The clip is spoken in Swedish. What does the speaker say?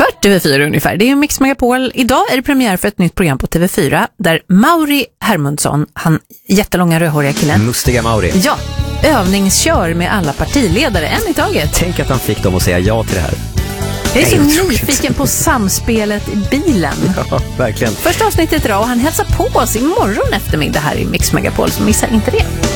kvart över 4 ungefär. Det är Mix Megapol. Idag är det premiär för ett nytt program på TV4 där Mauri Hermundsson, han jättelånga rödhåriga killen. Mustiga Mauri. Ja, övningskör med alla partiledare, en i taget. Tänk att han fick dem att säga ja till det här. Jag är så nyfiken på samspelet i bilen. Ja, verkligen. Första avsnittet idag och han hälsar på oss imorgon eftermiddag här i Mix Megapol, så missa inte det.